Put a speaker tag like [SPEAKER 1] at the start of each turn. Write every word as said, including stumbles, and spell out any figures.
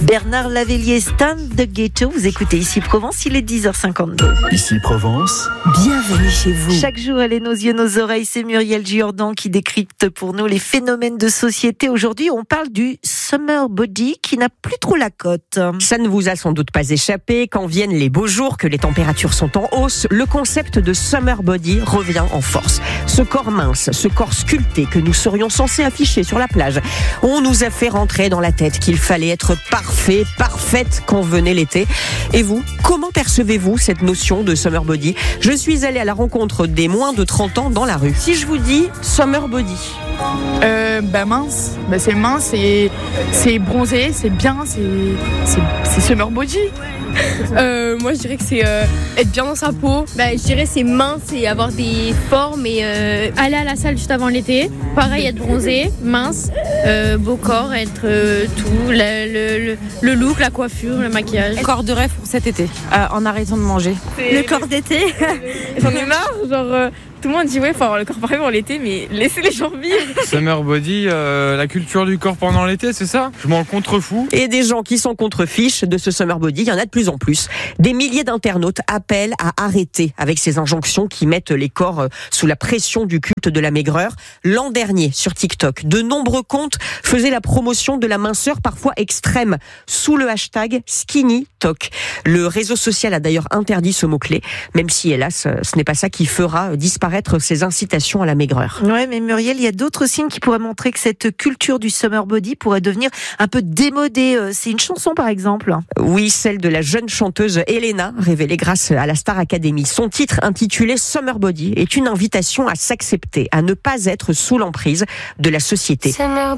[SPEAKER 1] Bernard Lavilliers, Stand the Ghetto. Vous écoutez Ici Provence, il est dix heures cinquante-deux.
[SPEAKER 2] Ici Provence,
[SPEAKER 1] bienvenue chez vous. Chaque jour, elle est nos yeux, nos oreilles. C'est Muriel Giordan qui décrypte pour nous les phénomènes de société. Aujourd'hui, on parle du summer body qui n'a plus trop la cote.
[SPEAKER 3] Ça ne vous a sans doute pas échappé. Quand viennent les beaux jours, que les températures sont en hausse, le concept de summer body revient en force. Ce corps mince, ce corps sculpté que nous serions censés afficher sur la plage, on nous a fait rentrer dans la tête qu'il fallait être parfait, parfaite quand venait l'été. Et vous, comment percevez-vous cette notion de summer body ? Je suis allée à la rencontre des moins de trente ans dans la rue. Si je vous dis summer body,
[SPEAKER 4] Euh, bah mince, bah c'est mince, c'est, c'est bronzé, c'est bien, c'est, c'est, c'est summer body.
[SPEAKER 5] Euh, moi je dirais que c'est euh, être bien dans sa peau.
[SPEAKER 6] Bah, je dirais c'est mince et avoir des formes et euh, aller à la salle juste avant l'été. Pareil, être bronzé, mince, euh, beau corps, être euh, tout, le, le, le, le look, la coiffure, le maquillage.
[SPEAKER 7] Corps de rêve pour cet été, euh, en arrêtant de manger.
[SPEAKER 5] Le corps d'été. J'en ai marre, genre euh, tout le monde dit ouais faut avoir le corps parfait pour l'été, mais laissez les gens vivre.
[SPEAKER 8] Summer body, euh, la culture du corps pendant l'été, c'est ça ? Je m'en contrefous.
[SPEAKER 3] Et des gens qui s'en contrefichent de ce summer body, il y en a de plus en plus. Des milliers d'internautes appellent à arrêter avec ces injonctions qui mettent les corps sous la pression du culte de la maigreur. L'an dernier, sur TikTok, de nombreux comptes faisaient la promotion de la minceur parfois extrême sous le hashtag SkinnyTok. Le réseau social a d'ailleurs interdit ce mot-clé, même si, hélas, ce n'est pas ça qui fera disparaître ces incitations à la maigreur.
[SPEAKER 1] Ouais, mais Muriel, il y a d'autres signes qui pourraient montrer que cette culture du summer body pourrait devenir un peu démodée. C'est une chanson, par exemple.
[SPEAKER 3] Oui, celle de la jeune chanteuse Elena, révélée grâce à la Star Academy. Son titre, intitulé Summer Body, est une invitation à s'accepter, à ne pas être sous l'emprise de la société.
[SPEAKER 6] Summer